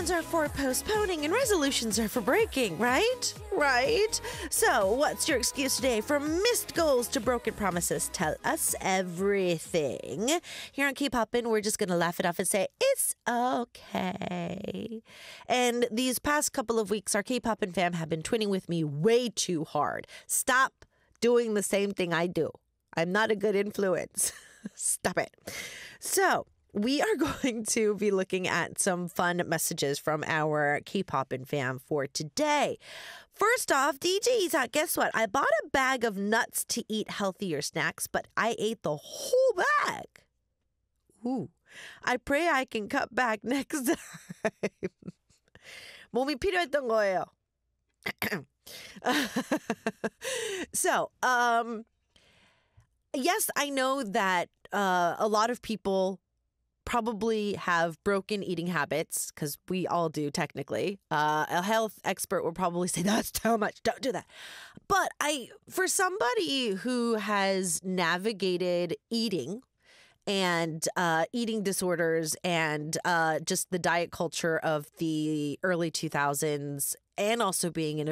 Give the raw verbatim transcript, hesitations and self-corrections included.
plans are for postponing and resolutions are for breaking, right? Right? So, what's your excuse today? From missed goals to broken promises, tell us everything. Here on Keep Poppin', we're just going to laugh it off and say, it's okay. And these past couple of weeks, our Keep Poppin' fam have been twinning with me way too hard. Stop doing the same thing I do. I'm not a good influence. Stop it. So, we are going to be looking at some fun messages from our Keep Poppin' fam for today. First off, D J Isaac, guess what? I bought a bag of nuts to eat healthier snacks, but I ate the whole bag. Ooh. I pray I can cut back next time. 몸이 필요했던 거예요. So, um, yes, I know that uh, a lot of people probably have broken eating habits, because we all do technically. Uh, a health expert will probably say, that's too much, don't do that. But I, for somebody who has navigated eating and uh, eating disorders and uh, just the diet culture of the early two thousands, and also being in a